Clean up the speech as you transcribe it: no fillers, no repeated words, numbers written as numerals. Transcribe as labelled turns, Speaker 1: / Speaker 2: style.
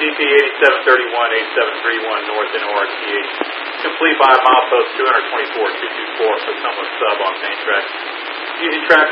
Speaker 1: GP 8731, 8731 north in ORTH. Complete by milepost 224, 224 for someone sub on main track. Using track